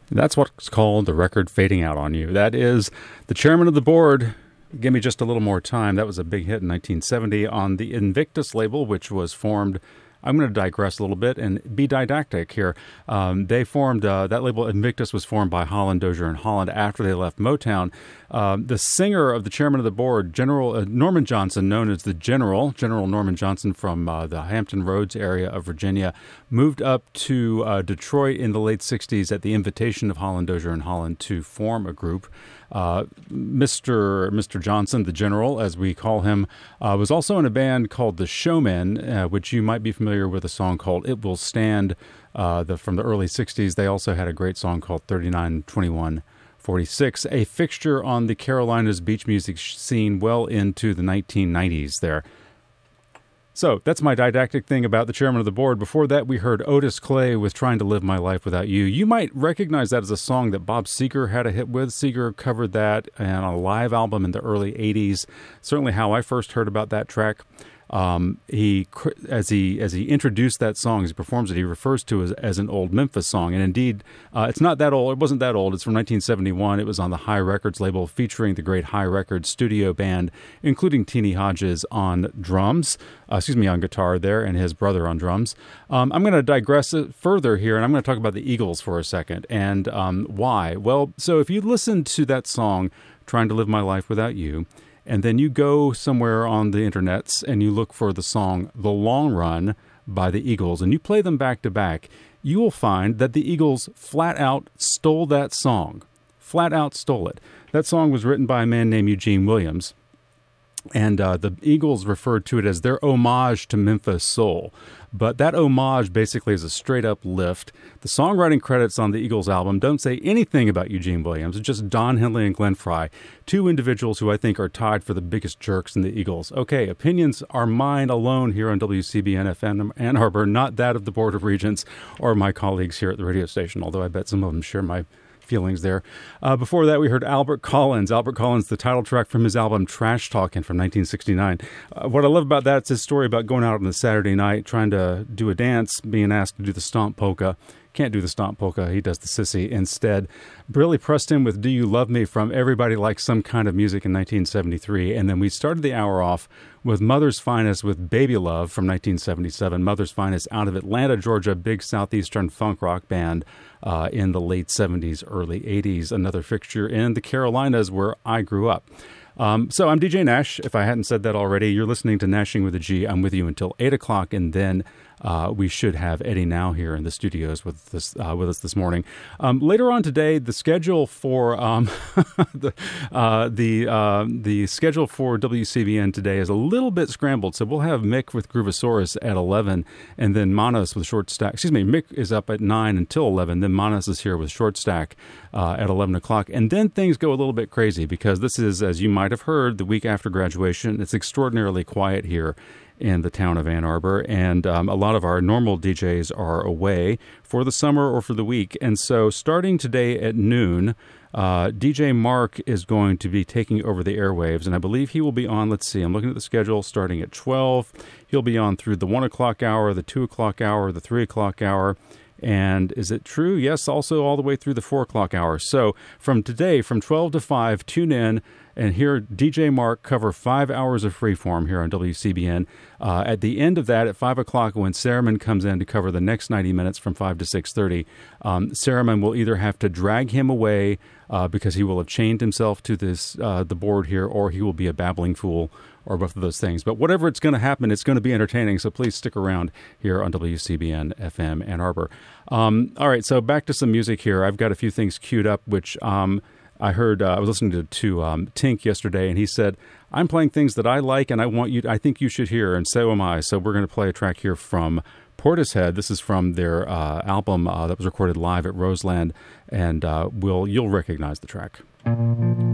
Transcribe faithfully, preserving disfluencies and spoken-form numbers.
That's what's called the record fading out on you. That is the chairman of the board. Give Me Just a Little More Time. That was a big hit in nineteen seventy on the Invictus label, which was formed. I'm going to digress a little bit and be didactic here. Um, they formed, uh, that label Invictus was formed by Holland, Dozier, and Holland after they left Motown. Um, the singer of the chairman of the board, General uh, Norman Johnson, known as the General, General Norman Johnson from uh, the Hampton Roads area of Virginia, moved up to uh, Detroit in the late sixties at the invitation of Holland, Dozier, and Holland to form a group. Uh, Mister Mister Johnson, the General, as we call him, uh, was also in a band called The Showmen, uh, which you might be familiar with a song called It Will Stand uh, the, from the early sixties. They also had a great song called thirty-nine twenty-one forty-six, a fixture on the Carolinas beach music scene well into the nineteen nineties there. So that's my didactic thing about the chairman of the board. Before that, we heard Otis Clay with Trying to Live My Life Without You. You might recognize that as a song that Bob Seger had a hit with. Seger covered that on a live album in the early eighties. Certainly how I first heard about that track. Um, he, as he as he introduced that song, as he performs it, he refers to it as, as an old Memphis song. And indeed, uh, it's not that old. It wasn't that old. It's from nineteen seventy-one. It was on the High Records label, featuring the great High Records studio band, including Teenie Hodges on drums, uh, excuse me, on guitar there, and his brother on drums. Um, I'm going to digress further here, and I'm going to talk about the Eagles for a second. And um, why? Well, so if you listen to that song, Trying to Live My Life Without You, and then you go somewhere on the internets and you look for the song The Long Run by the Eagles, and you play them back to back, you will find that the Eagles flat out stole that song. Flat out stole it. That song was written by a man named Eugene Williams, and uh, the Eagles referred to it as their homage to Memphis Soul. But that homage basically is a straight-up lift. The songwriting credits on the Eagles album don't say anything about Eugene Williams. It's just Don Henley and Glenn Frey, two individuals who I think are tied for the biggest jerks in the Eagles. Okay, opinions are mine alone here on W C B N F M Ann Arbor, not that of the Board of Regents or my colleagues here at the radio station, although I bet some of them share my feelings there. Uh, before that, we heard Albert Collins. Albert Collins, the title track from his album Trash Talkin' from nineteen sixty-nine. Uh, what I love about that is his story about going out on a Saturday night, trying to do a dance, being asked to do the stomp polka. Can't do the stomp polka. He does the sissy instead. Billy Preston with Do You Love Me from Everybody Likes Some Kind of Music in nineteen seventy-three. And then we started the hour off with Mother's Finest with Baby Love from nineteen seventy-seven. Mother's Finest out of Atlanta, Georgia, big southeastern funk rock band uh, in the late seventies, early eighties. Another fixture in the Carolinas where I grew up. Um, so I'm D J Nash. If I hadn't said that already, you're listening to Nashing with a G. I'm with you until eight o'clock, and then uh, we should have Eddie Now here in the studios with this uh, with us this morning. Um, later on today, the schedule for um, the uh, the uh, the schedule for W C B N today is a little bit scrambled. So we'll have Mick with Groovosaurus at eleven, and then Manas with Short Stack. Excuse me, Mick is up at nine until eleven. Then Manas is here with Short Stack uh, at eleven o'clock, and then things go a little bit crazy because this is, as you might have heard, the week after graduation. It's extraordinarily quiet here in the town of Ann Arbor, and um, a lot of our normal D Js are away for the summer or for the week. And so starting today at noon, uh, D J Mark is going to be taking over the airwaves, and I believe he will be on, let's see, I'm looking at the schedule, starting at twelve. He'll be on through the one o'clock hour, the two o'clock hour, the three o'clock hour, and is it true? Yes, also all the way through the four o'clock hour. So from today, from twelve to five, tune in and hear D J Mark cover five hours of freeform here on W C B N. Uh, at the end of that, at five o'clock, when Sarahman comes in to cover the next ninety minutes from five to six thirty, um, Sarahman will either have to drag him away uh, because he will have chained himself to this uh, the board here, or he will be a babbling fool, or both of those things. But whatever it's going to happen, it's going to be entertaining, so please stick around here on W C B N F M Ann Arbor. Um, all right, so back to some music here. I've got a few things queued up, which um, I heard, uh, I was listening to, to um, Tink yesterday, and he said, I'm playing things that I like, and I want you, to, I think you should hear, and so am I. So we're going to play a track here from Portishead. This is from their uh, album uh, that was recorded live at Roseland, and uh, we'll, you'll recognize the track.